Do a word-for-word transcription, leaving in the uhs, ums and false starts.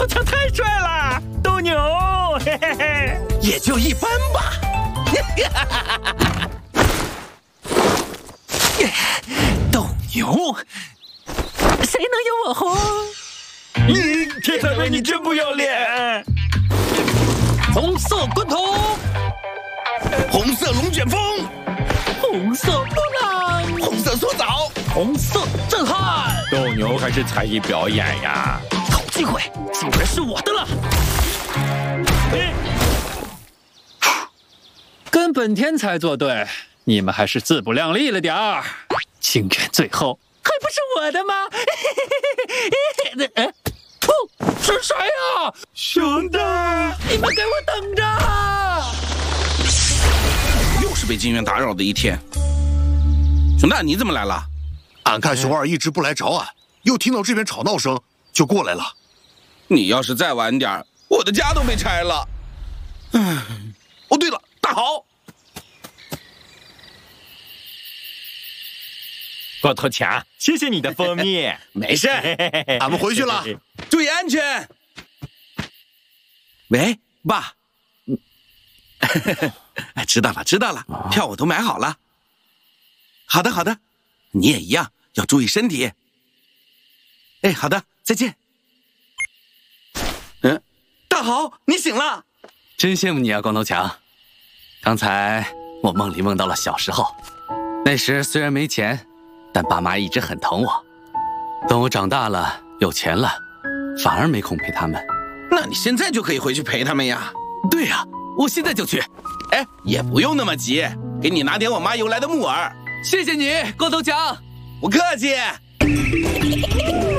头强太帅了，斗牛，嘿嘿嘿， 也就一般吧。斗牛，谁能有我红？ 你铁三妹，你真不要脸！ 红色滚筒，红色龙卷风，红色波浪，红色缩枣，红色震撼。 斗牛还是才艺表演呀？ 好机会，竟然是我的了！ 跟本天才作对，你们还是自不量力了点儿。竟然最后还不是我的吗？哎，噗，是谁呀？ 熊大， 你们给我等着！ 又是被金元打扰的一天。熊大，你怎么来了？ 俺看熊二一直不来找俺，又听到这边吵闹声，就过来了。 你要是再晚点，我的家都被拆了。唉，哦对了，大豪。 光头强，谢谢你的蜂蜜。 没事， 俺们回去了， 注意安全。喂，爸。知道了，知道了，票我都买好了。好的，好的，你也一样，要注意身体。哎，好的，再见。嗯，大豪，你醒了。 真羡慕你啊，光头强。刚才我梦里梦到了小时候，那时虽然没钱，但爸妈一直很疼我。等我长大了，有钱了，反而没空陪他们。 那你现在就可以回去陪他们呀。 对呀，我现在就去。 哎，也不用那么急，给你拿点我妈邮来的木耳。 谢谢你，光头强。 不客气。